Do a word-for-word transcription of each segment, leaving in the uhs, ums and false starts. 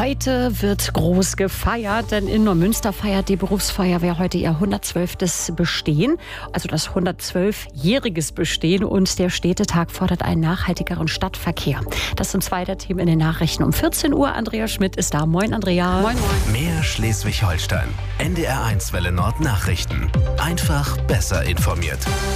Heute wird groß gefeiert, denn in Neumünster feiert die Berufsfeuerwehr heute ihr hundertzwölftes Bestehen, also das hundertzwölfjähriges Bestehen, und der Städtetag fordert einen nachhaltigeren Stadtverkehr. Das sind zwei der Themen in den Nachrichten um vierzehn Uhr. Andrea Schmidt ist da. Moin, Andrea. Moin, moin. Mehr Schleswig-Holstein. N D R eins Welle Nord Nachrichten. Einfach besser informiert.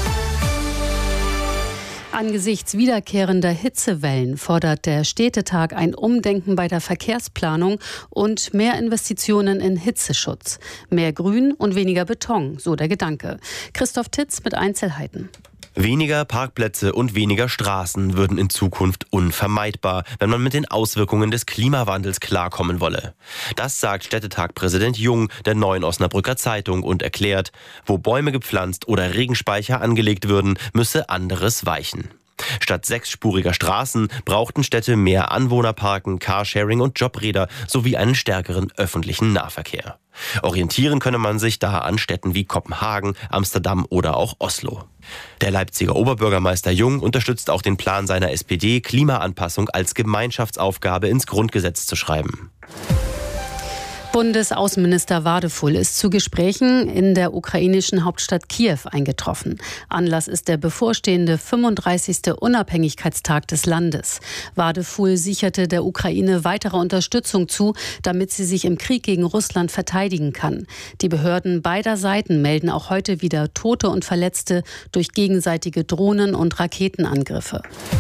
Angesichts wiederkehrender Hitzewellen fordert der Städtetag ein Umdenken bei der Verkehrsplanung und mehr Investitionen in Hitzeschutz. Mehr Grün und weniger Beton, so der Gedanke. Christoph Titz mit Einzelheiten. Weniger Parkplätze und weniger Straßen würden in Zukunft unvermeidbar, wenn man mit den Auswirkungen des Klimawandels klarkommen wolle. Das sagt Städtetag-Präsident Jung der Neuen Osnabrücker Zeitung und erklärt, wo Bäume gepflanzt oder Regenspeicher angelegt würden, müsse anderes weichen. Statt sechsspuriger Straßen brauchten Städte mehr Anwohnerparken, Carsharing und Jobräder sowie einen stärkeren öffentlichen Nahverkehr. Orientieren könne man sich da an Städten wie Kopenhagen, Amsterdam oder auch Oslo. Der Leipziger Oberbürgermeister Jung unterstützt auch den Plan seiner S P D, Klimaanpassung als Gemeinschaftsaufgabe ins Grundgesetz zu schreiben. Bundesaußenminister Wadefull ist zu Gesprächen in der ukrainischen Hauptstadt Kiew eingetroffen. Anlass ist der bevorstehende fünfunddreißigste Unabhängigkeitstag des Landes. Wadefull sicherte der Ukraine weitere Unterstützung zu, damit sie sich im Krieg gegen Russland verteidigen kann. Die Behörden beider Seiten melden auch heute wieder Tote und Verletzte durch gegenseitige Drohnen- und Raketenangriffe.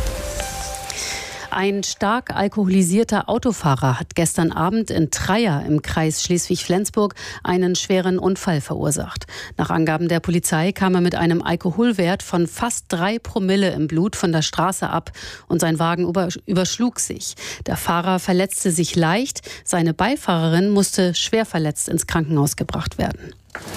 Ein stark alkoholisierter Autofahrer hat gestern Abend in Treia im Kreis Schleswig-Flensburg einen schweren Unfall verursacht. Nach Angaben der Polizei kam er mit einem Alkoholwert von fast drei Promille im Blut von der Straße ab und sein Wagen über, überschlug sich. Der Fahrer verletzte sich leicht, seine Beifahrerin musste schwer verletzt ins Krankenhaus gebracht werden.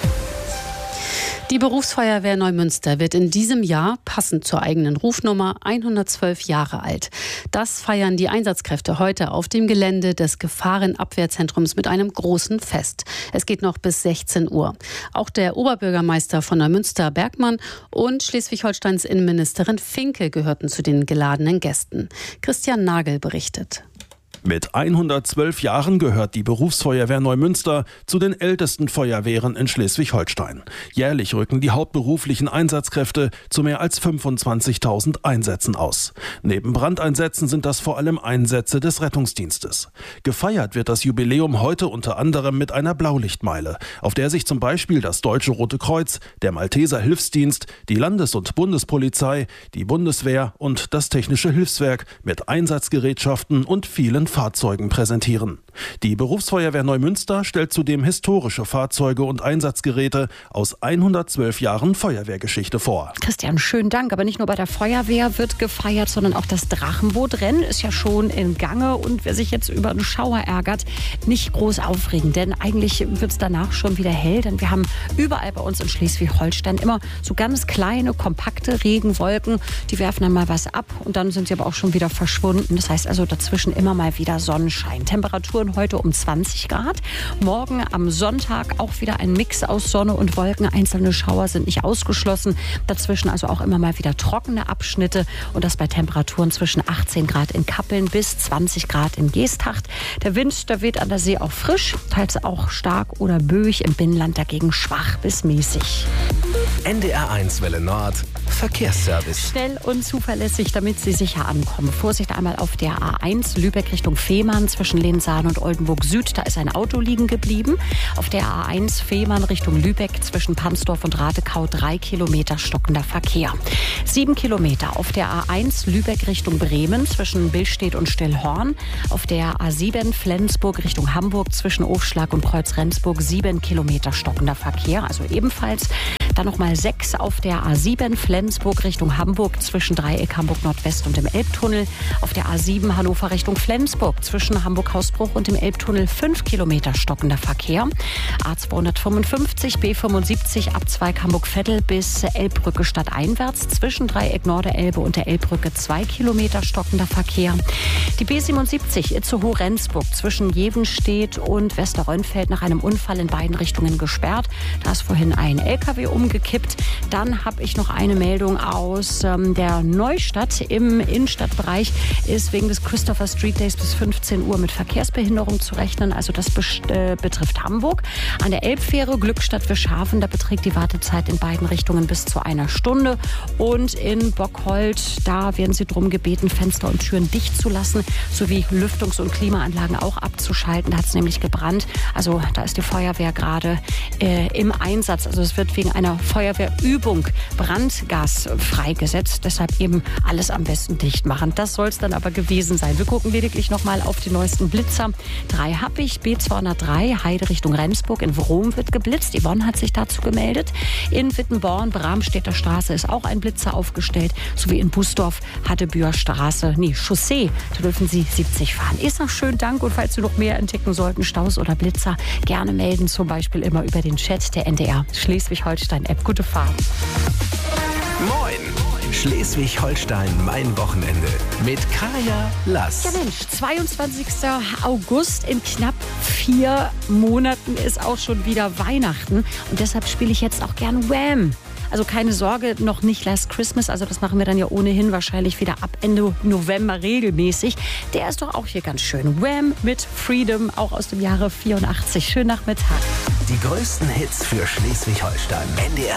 Die Berufsfeuerwehr Neumünster wird in diesem Jahr, passend zur eigenen Rufnummer, hundertzwölf Jahre alt. Das feiern die Einsatzkräfte heute auf dem Gelände des Gefahrenabwehrzentrums mit einem großen Fest. Es geht noch bis sechzehn Uhr. Auch der Oberbürgermeister von Neumünster, Bergmann, und Schleswig-Holsteins Innenministerin Finke gehörten zu den geladenen Gästen. Christian Nagel berichtet. Mit hundertzwölf Jahren gehört die Berufsfeuerwehr Neumünster zu den ältesten Feuerwehren in Schleswig-Holstein. Jährlich rücken die hauptberuflichen Einsatzkräfte zu mehr als fünfundzwanzigtausend Einsätzen aus. Neben Brandeinsätzen sind das vor allem Einsätze des Rettungsdienstes. Gefeiert wird das Jubiläum heute unter anderem mit einer Blaulichtmeile, auf der sich zum Beispiel das Deutsche Rote Kreuz, der Malteser Hilfsdienst, die Landes- und Bundespolizei, die Bundeswehr und das Technische Hilfswerk mit Einsatzgerätschaften und vielen Fahrzeugen präsentieren. Die Berufsfeuerwehr Neumünster stellt zudem historische Fahrzeuge und Einsatzgeräte aus hundertzwölf Jahren Feuerwehrgeschichte vor. Christian, schönen Dank. Aber nicht nur bei der Feuerwehr wird gefeiert, sondern auch das Drachenbootrennen ist ja schon in Gange. Und wer sich jetzt über einen Schauer ärgert, nicht groß aufregen. Denn eigentlich wird es danach schon wieder hell. Denn wir haben überall bei uns in Schleswig-Holstein immer so ganz kleine, kompakte Regenwolken. Die werfen dann mal was ab und dann sind sie aber auch schon wieder verschwunden. Das heißt also dazwischen immer mal wieder Sonnenschein. Temperaturen heute um zwanzig Grad. Morgen am Sonntag auch wieder ein Mix aus Sonne und Wolken. Einzelne Schauer sind nicht ausgeschlossen. Dazwischen also auch immer mal wieder trockene Abschnitte. Und das bei Temperaturen zwischen achtzehn Grad in Kappeln bis zwanzig Grad in Geesthacht. Der Wind, der weht an der See auch frisch, teils auch stark oder böig. Im Binnenland dagegen schwach bis mäßig. N D R eins Welle Nord Verkehrsservice. Schnell und zuverlässig, damit Sie sicher ankommen. Vorsicht einmal auf der A eins Lübeck Richtung Fehmarn zwischen Lehnsahn und Oldenburg Süd. Da ist ein Auto liegen geblieben. Auf der A eins Fehmarn Richtung Lübeck zwischen Pansdorf und Ratekau drei Kilometer stockender Verkehr. Sieben Kilometer auf der A eins Lübeck Richtung Bremen zwischen Billstedt und Stillhorn. Auf der A sieben Flensburg Richtung Hamburg zwischen Ofschlag und Kreuz-Rendsburg sieben Kilometer stockender Verkehr. Also ebenfalls. Dann nochmal sechs auf der A sieben Flensburg Richtung Hamburg zwischen Dreieck Hamburg Nordwest und dem Elbtunnel. Auf der A sieben Hannover Richtung Flensburg zwischen Hamburg-Hausbruch und dem Elbtunnel fünf Kilometer stockender Verkehr. A zweihundertfünfundfünfzig B fünfundsiebzig Abzweig Hamburg-Vettel bis Elbbrücke stadteinwärts zwischen Dreieck Norderelbe und der Elbbrücke zwei Kilometer stockender Verkehr. Die B siebenundsiebzig Itzehoe-Rendsburg zwischen Jevenstedt und Westerrönfeld nach einem Unfall in beiden Richtungen gesperrt. Da ist vorhin ein L K W umgekippt. gibt. Dann habe ich noch eine Meldung aus ähm, der Neustadt. Im Innenstadtbereich ist wegen des Christopher Street Days bis fünfzehn Uhr mit Verkehrsbehinderung zu rechnen. Also das best- äh, betrifft Hamburg. An der Elbfähre Glückstadt-Wischhafen, da beträgt die Wartezeit in beiden Richtungen bis zu einer Stunde. Und in Bockhold, da werden Sie darum gebeten, Fenster und Türen dicht zu lassen, sowie Lüftungs- und Klimaanlagen auch abzuschalten. Da hat es nämlich gebrannt. Also da ist die Feuerwehr gerade äh, im Einsatz. Also es wird wegen einer Feuerwehrübung Brandgas freigesetzt. Deshalb eben alles am besten dicht machen. Das soll es dann aber gewesen sein. Wir gucken lediglich noch mal auf die neuesten Blitzer. Drei habe ich, B zweihundertdrei, Heide Richtung Rendsburg. In Wrom wird geblitzt. Yvonne hat sich dazu gemeldet. In Wittenborn, Bramstädter Straße ist auch ein Blitzer aufgestellt. Sowie in Busdorf, Hattebüher Straße, nee, Chaussee. Da dürfen Sie siebzig fahren. Ist noch schön, Dank. Und falls Sie noch mehr entdecken sollten, Staus oder Blitzer, gerne melden. Zum Beispiel immer über den Chat der N D R Schleswig-Holstein-App. Gute Fahrt. Moin! Schleswig-Holstein, mein Wochenende. Mit Kaya Lass. Ja Mensch, zweiundzwanzigster August, in knapp vier Monaten ist auch schon wieder Weihnachten. Und deshalb spiele ich jetzt auch gern Wham! Also keine Sorge, noch nicht Last Christmas. Also das machen wir dann ja ohnehin wahrscheinlich wieder ab Ende November regelmäßig. Der ist doch auch hier ganz schön. Wham! Mit Freedom, auch aus dem Jahre vierundachtzig. Schönen Nachmittag. Die größten Hits für Schleswig-Holstein. N D R